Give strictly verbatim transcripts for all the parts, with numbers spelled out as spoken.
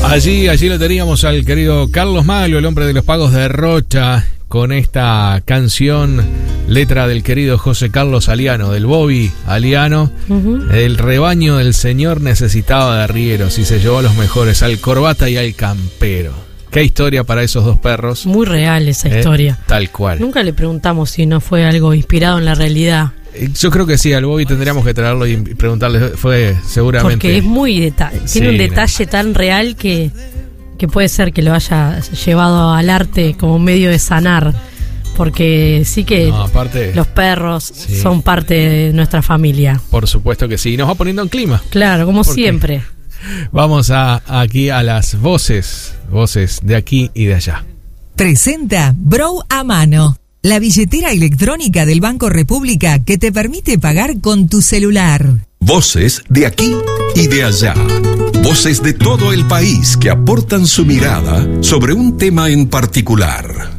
Allí, allí lo teníamos al querido Carlos Malo, el hombre de los pagos de Rocha, con esta canción, letra del querido José Carlos Aliano, del Bobby Aliano. Uh-huh. El rebaño del señor necesitaba de arrieros y se llevó a los mejores, al corbata y al campero. Qué historia para esos dos perros. Muy real esa eh, historia. Tal cual. Nunca le preguntamos si no fue algo inspirado en la realidad. Yo creo que sí, al Bobby tendríamos que traerlo y preguntarle, fue seguramente. Porque es muy detalle, sí, tiene un detalle no. tan real que, que puede ser que lo haya llevado al arte como medio de sanar. Porque sí que no, aparte, los perros sí. son parte de nuestra familia. Por supuesto que sí, nos va poniendo en clima. Claro, como siempre. Vamos a aquí a las voces, voces de aquí y de allá. Presenta Brow a mano, la billetera electrónica del Banco República que te permite pagar con tu celular. Voces de aquí y de allá. Voces de todo el país que aportan su mirada sobre un tema en particular.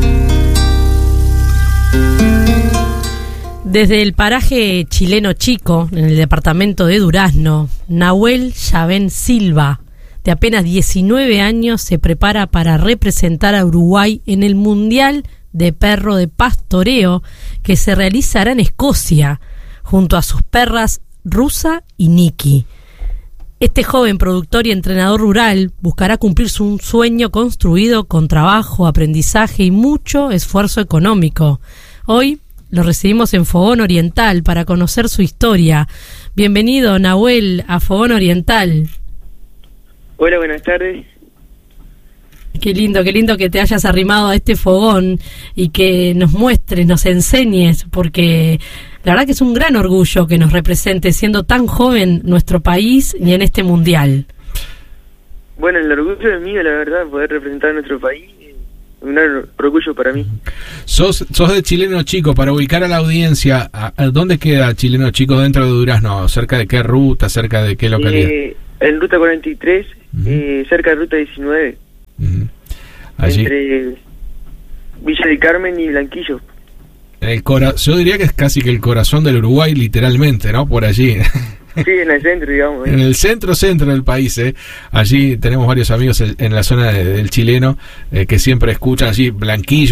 Desde el paraje Chileno Chico, en el departamento de Durazno, Nahuel Yavén Silva, de apenas diecinueve años, se prepara para representar a Uruguay en el Mundial de Perro de Pastoreo que se realizará en Escocia, junto a sus perras Rusa y Nikki. Este joven productor y entrenador rural buscará cumplir su sueño construido con trabajo, aprendizaje y mucho esfuerzo económico. Hoy lo recibimos en Fogón Oriental para conocer su historia. Bienvenido, Nahuel, a Fogón Oriental. Hola, buenas tardes. Qué lindo, qué lindo que te hayas arrimado a este fogón y que nos muestres, nos enseñes, porque la verdad que es un gran orgullo que nos represente siendo tan joven nuestro país y en este mundial. Bueno, el orgullo es mío, la verdad, poder representar a nuestro país. Un gran orgullo para mí. Sos, sos de Chileno Chico, para ubicar a la audiencia, ¿a, a dónde queda Chileno Chico dentro de Durazno? ¿Cerca de qué ruta? ¿Cerca de qué localidad? Eh, en ruta cuarenta y tres, uh-huh. eh, cerca de ruta diecinueve. Uh-huh. Allí. Entre Villa del Carmen y Blanquillo. El cora- yo diría que es casi que el corazón del Uruguay, literalmente, ¿no? Por allí. Sí, en el centro, digamos. ¿eh? En el centro, centro del país, ¿eh? Allí tenemos varios amigos en la zona de, del Chileno eh, que siempre escuchan allí, Blanquillo.